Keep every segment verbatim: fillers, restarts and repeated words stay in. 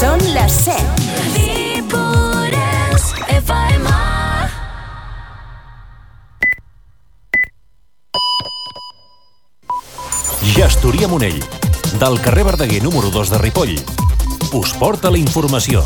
Són les set. Ripollès F M. Gestoria Monell, del carrer Verdaguer número dos de Ripoll, us porta la informació.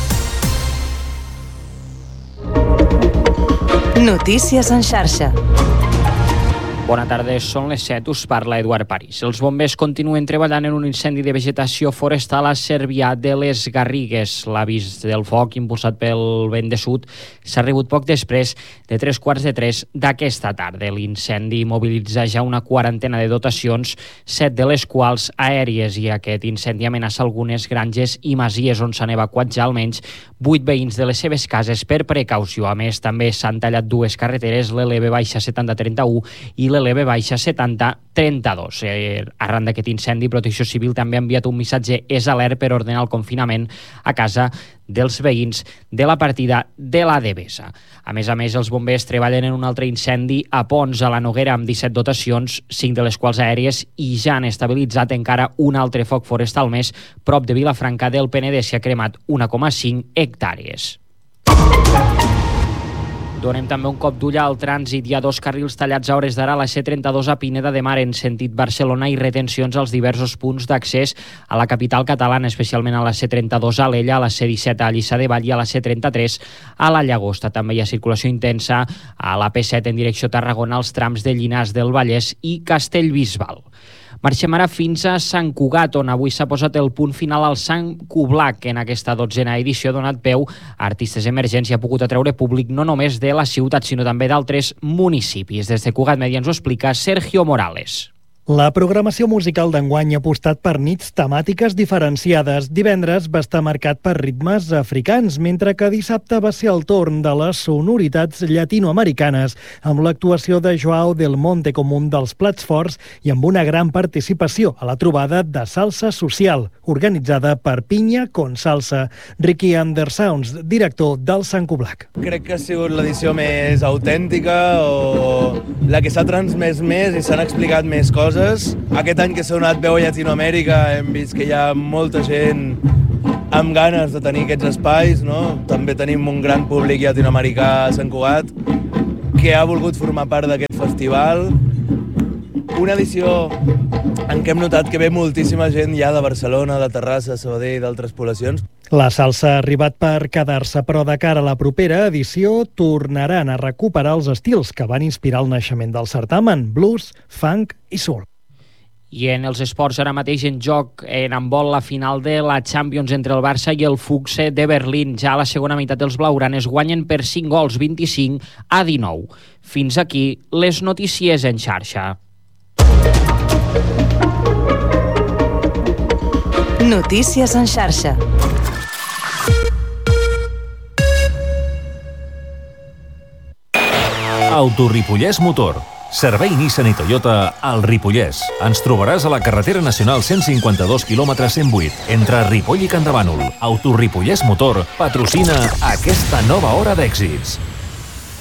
Notícies en xarxa. Bona tarda, són les set, us parla Eduard París. Els bombers continuen treballant en un incendi de vegetació forestal a Cervià de les Garrigues. L'avís del foc, impulsat pel vent de sud, s'ha rebut poc després de tres quarts de tres d'aquesta tarda. L'incendi mobilitza ja una quarantena de dotacions, set de les quals aèries, i aquest incendi amenaça algunes granges i masies on s'han evacuat ja almenys vuit veïns de les seves cases per precaució. A més, també s'han tallat dues carreteres, l'L B setanta trenta-u i l'L B setanta trenta-dos. Eh, arran d'aquest incendi, Protecció Civil també ha enviat un missatge és alert per ordenar el confinament a casa dels veïns de la partida de la Devesa. A més a més, els bombers treballen en un altre incendi a Pons, a la Noguera, amb disset dotacions, cinc de les quals aèries, i ja han estabilitzat encara un altre foc forestal més prop de Vilafranca del Penedès, que ha cremat un coma cinc hectàrees. Donem també un cop d'ull al trànsit. Hi ha dos carrils tallats a hores d'ara a la C trenta-dos a Pineda de Mar en sentit Barcelona i retencions als diversos punts d'accés a la capital catalana, especialment a la C trenta-dos a Alella, a la C disset a Lliçà de Vall i a la C trenta-tres a la Llagosta. També hi ha circulació intensa a la P set en direcció a Tarragona als trams de Llinars del Vallès i Castellbisbal. Marxem ara fins a Sant Cugat, on avui s'ha posat el punt final al Sant Cublac. En aquesta dotzena edició ha donat peu a artistes emergents i ha pogut atreure públic no només de la ciutat, sinó també d'altres municipis. Des de Cugat Media ens ho explica Sergio Morales. La programació musical d'enguany ha apostat per nits temàtiques diferenciades. Divendres va estar marcat per ritmes africans, mentre que dissabte va ser el torn de les sonoritats llatinoamericanes, amb l'actuació de Joao del Monte com un dels plats forts i amb una gran participació a la trobada de salsa social, organitzada per Pinya con Salsa. Ricky Andersounds, director del Sant Cublac. Crec que ha sigut l'edició més autèntica o la que s'ha transmès més i s'han explicat més coses. Aquest any que s'ha donat veu a Llatinoamèrica hem vist que hi ha molta gent amb ganes de tenir aquests espais, no? També tenim un gran públic llatinoamericà a Sant Cugat que ha volgut formar part d'aquest festival. Una edició en què hem notat que ve moltíssima gent ja de Barcelona, de Terrassa, Sabadell i d'altres poblacions. La salsa ha arribat per quedar-se, però de cara a la propera edició tornaran a recuperar els estils que van inspirar el naixement del certamen: blues, funk i soul. I en els esports, ara mateix en joc en handbol la final de la Champions entre el Barça i el Füchse de Berlín. Ja a la segona meitat els blaugranes guanyen per cinc gols, vint-i-cinc a dinou. Fins aquí les notícies en xarxa. Notícies en xarxa. Autoripollès Motor. Servei Nissan i Toyota al Ripollès. Ens trobaràs a la carretera nacional cent cinquanta-dos quilòmetres cent vuit, entre Ripoll i Campdevànol. Autoripollès Motor patrocina aquesta nova hora d'èxits.